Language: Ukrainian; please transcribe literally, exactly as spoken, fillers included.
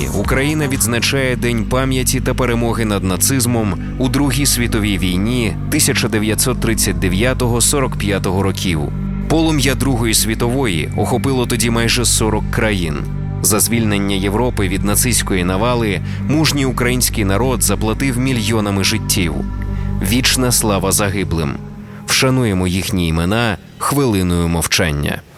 сьогодні Україна відзначає День пам'яті та перемоги над нацизмом у Другій світовій війні тисяча дев'ятсот тридцять дев'ятого - сорок п'ятого років. Полум'я Другої світової охопило тоді майже сорок країн. За звільнення Європи від нацистської навали мужній український народ заплатив мільйонами життів. Вічна слава загиблим. Вшануємо їхні імена хвилиною мовчання.